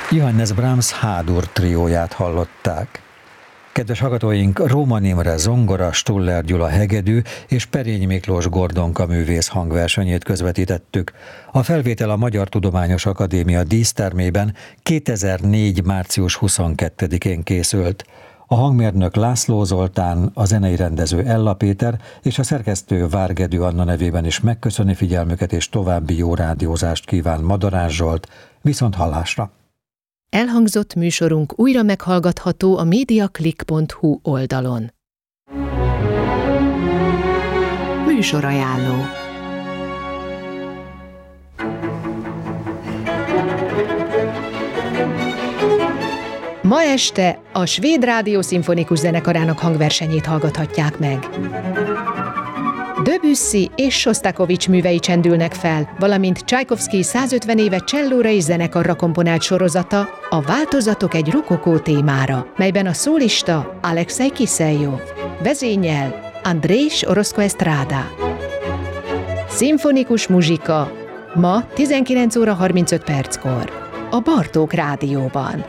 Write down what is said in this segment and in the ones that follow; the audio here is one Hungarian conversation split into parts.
Johannes Brahms H-dur trióját hallották. Kedves hallgatóink, Róman Imre zongora, Stuller Gyula hegedű és Perény Miklós Gordonka művész hangversenyét közvetítettük. A felvétel a Magyar Tudományos Akadémia dísztermében 2004. március 22-én készült. A hangmérnök László Zoltán, a zenei rendező Ella Péter és a szerkesztő Várgedő Anna nevében is megköszöni figyelmüket és további jó rádiózást kíván Madarás Zsolt. Viszont hallásra! Elhangzott műsorunk újra meghallgatható a mediaclick.hu oldalon. Műsorajánló. Ma este a Svéd Rádió Szimfonikus Zenekarának hangversenyét hallgathatják meg. Debussy és Sostakovics művei csendülnek fel, valamint Csajkovszky 150 éve csellóra és zenekarra komponált sorozata, a Változatok egy rokokó témára, melyben a szólista Alexei Kiseljov, vezényel Andrés Orozco Estrada. Szimfonikus muzsika ma 19 óra 35 perckor a Bartók Rádióban.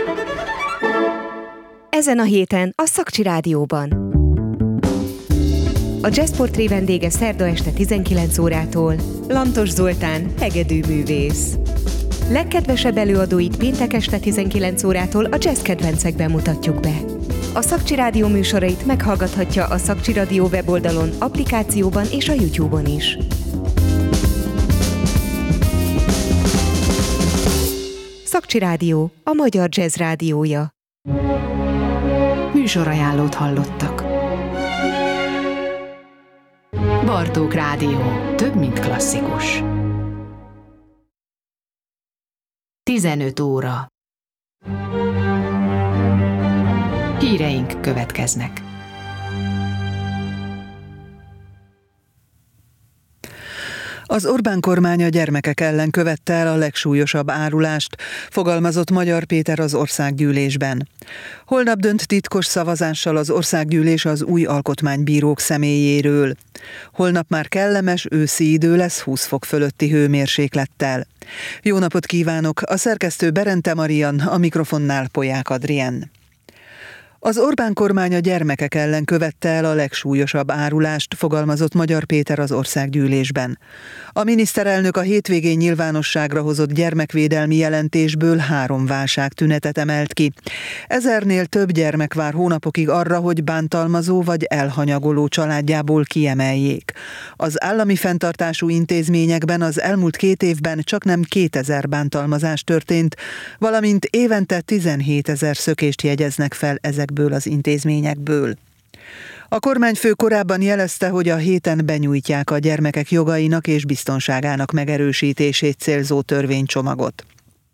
Ezen a héten a Szakcsi Rádióban. A Jazzportré vendége szerda este 19 órától Lantos Zoltán, hegedűművész. Legkedvesebb előadóit péntek este 19 órától a jazz kedvencekben mutatjuk be. A Szakcsi Rádió műsorait meghallgathatja a Szakcsi Rádió weboldalon, applikációban és a YouTube-on is. Szakcsi Rádió, a magyar jazz rádiója. Műsorajánlót hallottak. Bartók Rádió. Több, mint klasszikus. 15 óra. Híreink következnek. Az Orbán kormány a gyermekek ellen követte el a legsúlyosabb árulást, fogalmazott Magyar Péter az országgyűlésben. Holnap dönt titkos szavazással az országgyűlés az új alkotmánybírók személyéről. Holnap már kellemes őszi idő lesz 20 fok fölötti hőmérséklettel. Jó napot kívánok, a szerkesztő Berente Marian, a mikrofonnál Polyák Adrien. Az Orbán kormány a gyermekek ellen követte el a legsúlyosabb árulást, fogalmazott Magyar Péter az országgyűlésben. A miniszterelnök a hétvégén nyilvánosságra hozott gyermekvédelmi jelentésből 3 válságtünetet emelt ki. 1000-nél több gyermek vár hónapokig arra, hogy bántalmazó vagy elhanyagoló családjából kiemeljék. Az állami fenntartású intézményekben az elmúlt 2 évben csaknem 2000 bántalmazás történt, valamint évente 17 000 szökést jegyeznek fel ezekből az intézményekből. A kormányfő korábban jelezte, hogy a héten benyújtják a gyermekek jogainak és biztonságának megerősítését célzó törvénycsomagot.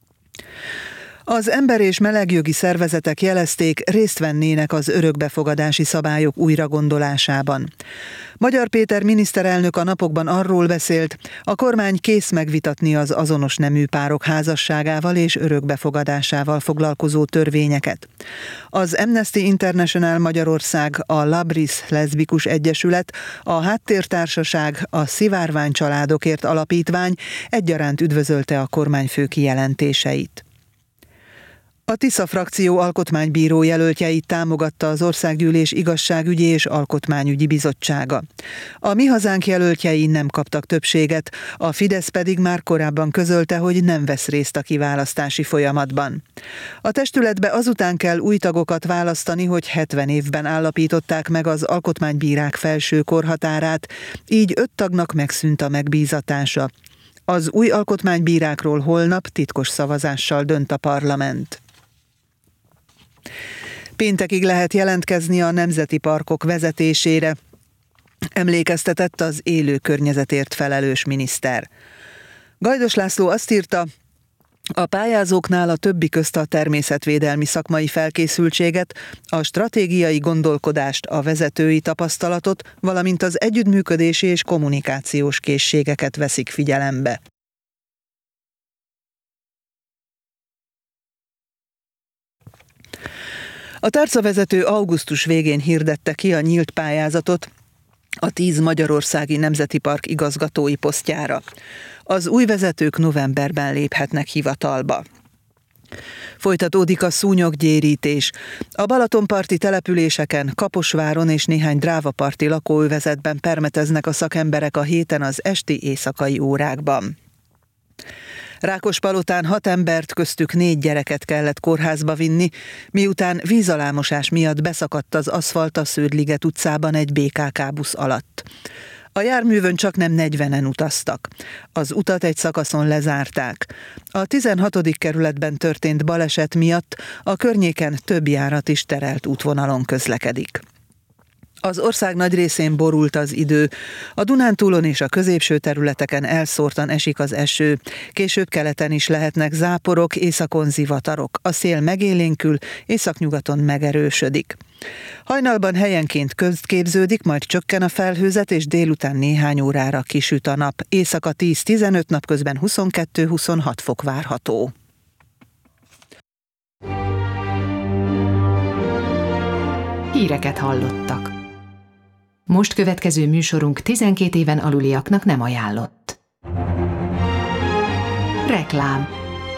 Az ember- és melegjogi szervezetek jelezték, részt vennének az örökbefogadási szabályok újragondolásában. Magyar Péter miniszterelnök a napokban arról beszélt, a kormány kész megvitatni az azonos nemű párok házasságával és örökbefogadásával foglalkozó törvényeket. Az Amnesty International Magyarország, a Labris Leszbikus Egyesület, a Háttértársaság, a Szivárvány Családokért Alapítvány egyaránt üdvözölte a kormányfő kijelentéseit. A Tisza frakció alkotmánybíró jelöltjeit támogatta az Országgyűlés Igazságügyi és Alkotmányügyi Bizottsága. A Mi Hazánk jelöltjei nem kaptak többséget, a Fidesz pedig már korábban közölte, hogy nem vesz részt a kiválasztási folyamatban. A testületbe azután kell új tagokat választani, hogy 70 évben állapították meg az alkotmánybírák felső korhatárát, így 5 tagnak megszűnt a megbízatása. Az új alkotmánybírákról holnap titkos szavazással dönt a parlament. Péntekig lehet jelentkezni a nemzeti parkok vezetésére, emlékeztetett az élő környezetért felelős miniszter. Gajdos László azt írta, a pályázóknál a többi közt a természetvédelmi szakmai felkészültséget, a stratégiai gondolkodást, a vezetői tapasztalatot, valamint az együttműködési és kommunikációs készségeket veszik figyelembe. A tárcavezető augusztus végén hirdette ki a nyílt pályázatot a 10 magyarországi nemzeti park igazgatói posztjára. Az új vezetők novemberben léphetnek hivatalba. Folytatódik a szúnyoggyérítés. A balatonparti településeken, Kaposváron és néhány drávaparti lakóövezetben permeteznek a szakemberek a héten az esti éjszakai órákban. Rákospalotán 6 embert, köztük 4 gyereket kellett kórházba vinni, miután vízalámosás miatt beszakadt az aszfalt a Sződ-liget utcában egy BKK busz alatt. A járművön csaknem 40-en utaztak. Az utat egy szakaszon lezárták. A 16. kerületben történt baleset miatt a környéken több járat is terelt útvonalon közlekedik. Az ország nagy részén borult az idő. A Dunántúlon és a középső területeken elszórtan esik az eső. Később keleten is lehetnek záporok, északon zivatarok. A szél megélénkül, északnyugaton megerősödik. Hajnalban helyenként köd képződik, majd csökken a felhőzet, és délután néhány órára kisüt a nap. Éjszaka 10-15, napközben 22-26 fok várható. Híreket hallottak. Most következő műsorunk 12 éven aluliaknak nem ajánlott. Reklám.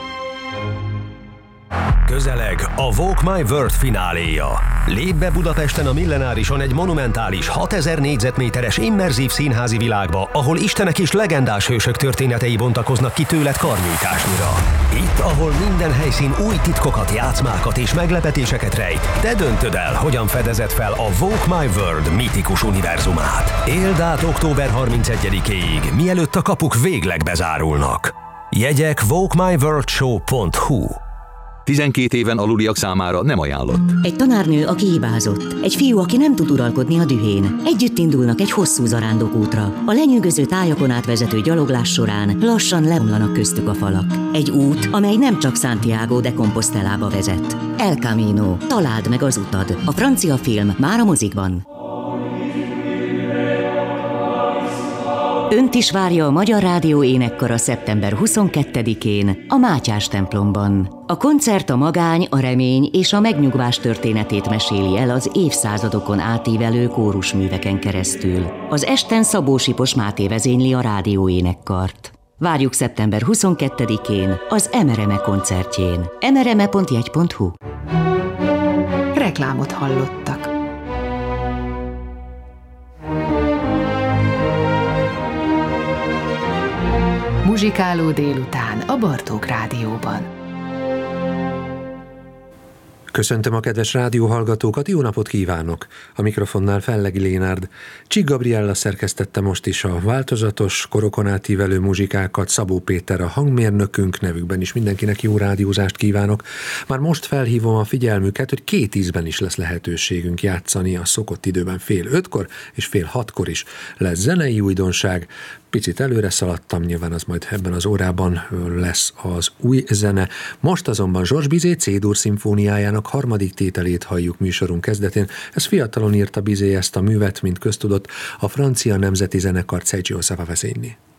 Közeleg a Walk My World fináléja. Lép be Budapesten a Millenárison egy monumentális 6000 négyzetméteres immerzív színházi világba, ahol istenek és legendás hősök történetei bontakoznak ki tőled karnyújtásnyira. Itt, ahol minden helyszín új titkokat, játszmákat és meglepetéseket rejt, te döntöd el, hogyan fedezed fel a Walk My World mitikus univerzumát. Éld át október 31-éig, mielőtt a kapuk végleg bezárulnak. Jegyek walkmyworldshow.hu. 12 éven aluliak számára nem ajánlott. Egy tanárnő, aki hibázott. Egy fiú, aki nem tud uralkodni a dühén. Együtt indulnak egy hosszú zarándokútra. A lenyűgöző tájakon átvezető gyaloglás során lassan leomlanak köztük a falak. Egy út, amely nem csak Santiago de Compostelába vezet. El Camino. Találd meg az utad. A francia film már a mozikban. Önt is várja a Magyar Rádió énekkara szeptember 22-én a Mátyás templomban. A koncert a magány, a remény és a megnyugvás történetét meséli el az évszázadokon átívelő kórusműveken keresztül. Az esten Szabó Sipos Máté vezényli a rádió énekkart. Várjuk szeptember 22-én az Emereme koncertjén. emereme.jegy.hu. Reklámot hallottak. Muzsikáló délután a Bartók Rádióban. Köszöntöm a kedves rádióhallgatókat, jó napot kívánok! A mikrofonnál Fellegi Lénárd. Csík Gabriella szerkesztette most is a változatos, korokon átívelő muzsikákat, Szabó Péter a hangmérnökünk, nevükben is mindenkinek jó rádiózást kívánok. Már most felhívom a figyelmüket, hogy 2 ízben is lesz lehetőségünk játszani a szokott időben 5:30 és 5:30 is lesz zenei újdonság. Picit előre szaladtam, nyilván az majd ebben az órában lesz az új zene. Most azonban Georges Bizet C-dur szimfóniájának 3. tételét halljuk műsorunk kezdetén. Ez fiatalon írta Bizet ezt a művet, mint köztudott, a francia nemzeti zenekar Sergio Sava vezényli.